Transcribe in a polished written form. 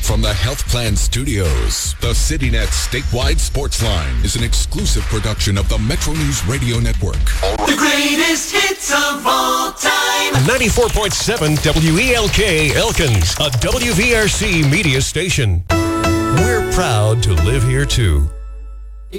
From the Health Plan Studios, the CityNet statewide sports line is an exclusive production of the Metro News Radio Network. The greatest hits of all time. 94.7 WELK Elkins, a WVRC media station. We're proud to live here too.